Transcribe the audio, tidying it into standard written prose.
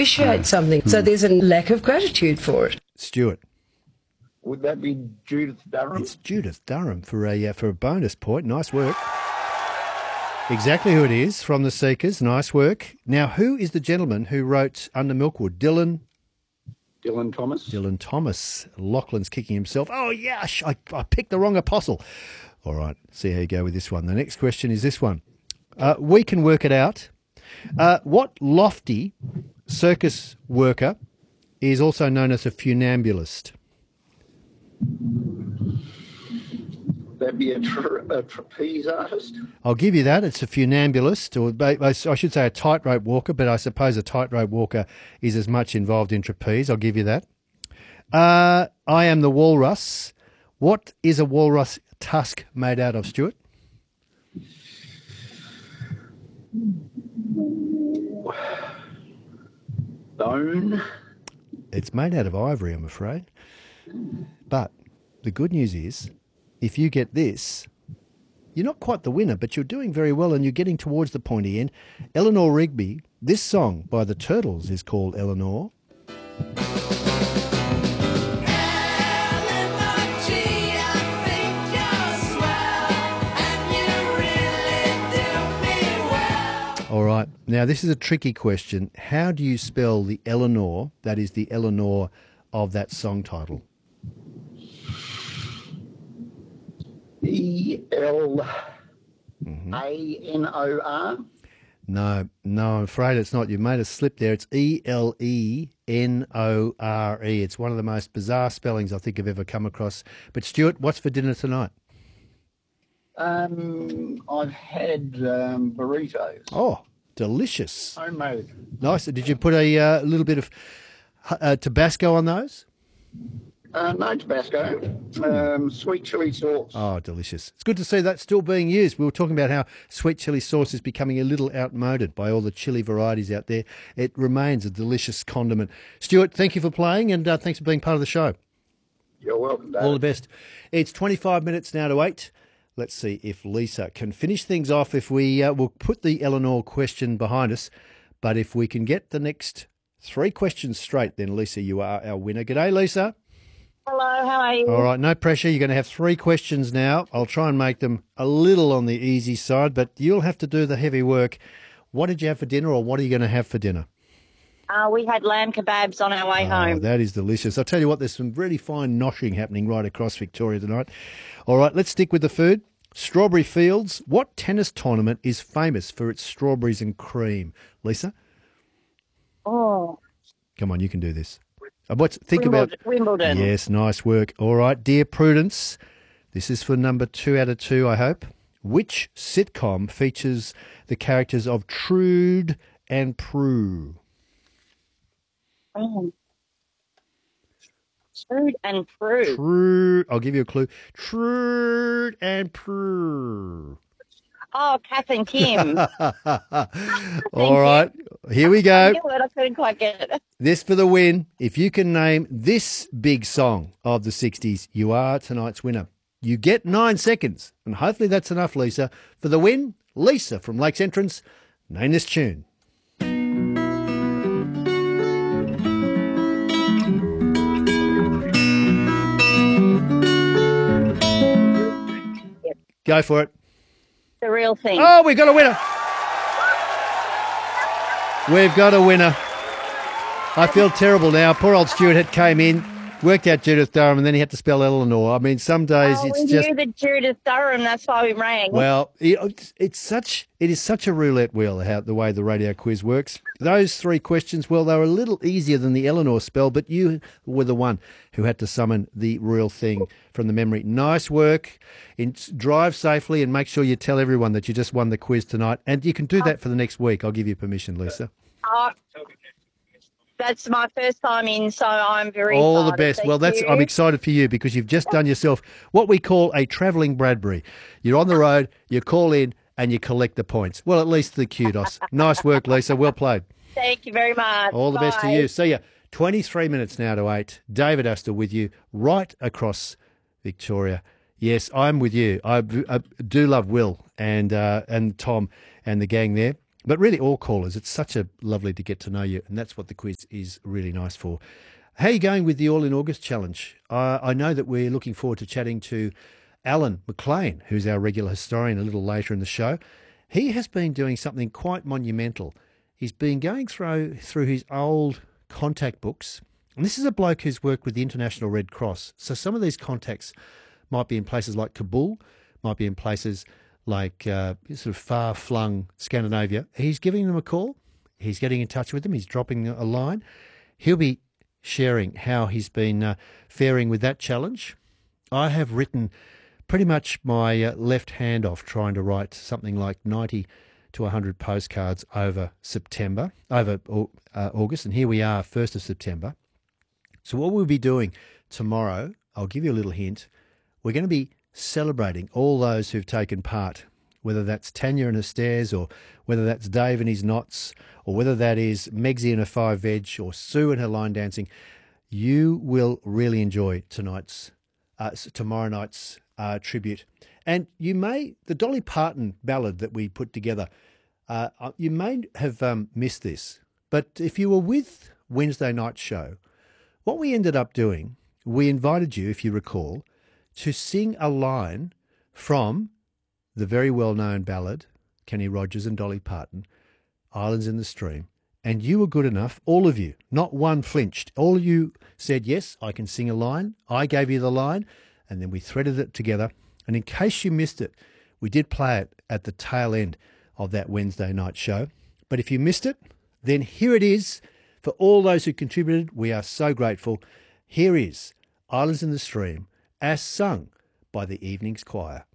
appreciate something. So there's a lack of gratitude for it. Stuart. Would that be Judith Durham? It's Judith Durham for a bonus point. Nice work. Exactly who it is, from the Seekers. Nice work. Now, who is the gentleman who wrote Under Milkwood? Dylan Thomas. Dylan Thomas. Lachlan's kicking himself. Oh, yes, I picked the wrong apostle. All right, see how you go with this one. The next question is this one. We can work it out. What lofty circus worker is also known as a funambulist? That'd be a trapeze artist. I'll give you that. It's a funambulist, or I should say a tightrope walker, but I suppose a tightrope walker is as much involved in trapeze. I'll give you that. I am the walrus. What is a walrus tusk made out of, Stuart? Bone. It's made out of ivory, I'm afraid. But the good news is, if you get this, you're not quite the winner, but you're doing very well and you're getting towards the pointy end. Eleanor Rigby, this song by the Turtles is called Eleanor. All right. Now, this is a tricky question. How do you spell the Eleanor, that is the Eleanor of that song title? Eleanor. No, I'm afraid it's not. You've made a slip there. It's Elenore. It's one of the most bizarre spellings I think I've ever come across. But Stuart, what's for dinner tonight? I've had burritos. Oh, delicious. Homemade. Nice. Did you put a little bit of Tabasco on those? No Tabasco. Sweet chili sauce. Oh, delicious. It's good to see that still being used. We were talking about how sweet chili sauce is becoming a little outmoded by all the chili varieties out there. It remains a delicious condiment. Stuart, thank you for playing and thanks for being part of the show. You're welcome, David. All the best. It's 25 minutes now to 8. Let's see if Lisa can finish things off. If we'll put the Eleanor question behind us, but if we can get the next 3 questions straight, then Lisa, you are our winner. G'day, Lisa. Hello, how are you? All right, no pressure. You're going to have 3 questions now. I'll try and make them a little on the easy side, but you'll have to do the heavy work. What did you have for dinner, or what are you going to have for dinner? We had lamb kebabs on our way home. That is delicious. I'll tell you what, there's some really fine noshing happening right across Victoria tonight. All right, let's stick with the food. Strawberry Fields. What tennis tournament is famous for its strawberries and cream? Lisa? Oh. Come on, you can do this. Wimbledon. Yes, nice work. All right, dear Prudence, this is for number 2 out of 2, I hope. Which sitcom features the characters of Trude and Prue? Oh. Trude and Prue. Trude. I'll give you a clue. Trude and Prue. Oh, Kath and Kim. All right, here we go. I knew it, I couldn't quite get it. This for the win. If you can name this big song of the 60s, you are tonight's winner. You get 9 seconds, and hopefully that's enough, Lisa. For the win, Lisa from Lakes Entrance, name this tune. Go for it. The Real Thing. Oh, we've got a winner. We've got a winner. I feel terrible now. Poor old Stuart came in, worked out Judith Durham, and then he had to spell Eleanor. I mean, some days it's we just... knew that Judith Durham, that's why we rang. Well, it is such a roulette wheel, the way the radio quiz works. Those 3 questions, well, they were a little easier than the Eleanor spell, but you were the one who had to summon the real thing from the memory. Nice work. Drive safely and make sure you tell everyone that you just won the quiz tonight. And you can do that for the next week. I'll give you permission, Lisa. That's my first time in, so I'm very All excited. the best. Thank Well, you. I'm excited for you because you've just done yourself what we call a travelling Bradbury. You're on the road, you call in and you collect the points. Well, at least the kudos. Nice work, Lisa. Well played. Thank you very much. All the best to Bye. you. See ya. 23 minutes now to 8. David Astor with you right across Victoria. Yes, I'm with you. I do love Will and Tom and the gang there. But really, all callers, it's such a lovely to get to know you, and that's what the quiz is really nice for. How are you going with the All in August challenge? I know that we're looking forward to chatting to Alan McLean, who's our regular historian, a little later in the show. He has been doing something quite monumental. He's been going through his old contact books, and this is a bloke who's worked with the International Red Cross. So some of these contacts might be in places like Kabul, might be in places like sort of far-flung Scandinavia. He's giving them a call. He's getting in touch with them. He's dropping a line. He'll be sharing how he's been faring with that challenge. I have written pretty much my left hand off trying to write something like 90 to 100 postcards over August, and here we are, 1st of September. So what we'll be doing tomorrow, I'll give you a little hint, we're going to be celebrating all those who've taken part, whether that's Tanya and her stairs, or whether that's Dave and his knots, or whether that is Megsy and her 5 veg, or Sue and her line dancing. You will really enjoy tomorrow night's tribute. And you may, the Dolly Parton ballad that we put together, you may have missed this, but if you were with Wednesday night's show, what we ended up doing, we invited you, if you recall, to sing a line from the very well-known ballad, Kenny Rogers and Dolly Parton, Islands in the Stream. And you were good enough, all of you, not one flinched. All of you said, yes, I can sing a line. I gave you the line, and then we threaded it together. And in case you missed it, we did play it at the tail end of that Wednesday night show. But if you missed it, then here it is. For all those who contributed, we are so grateful. Here is Islands in the Stream, as sung by the Evenings Choir.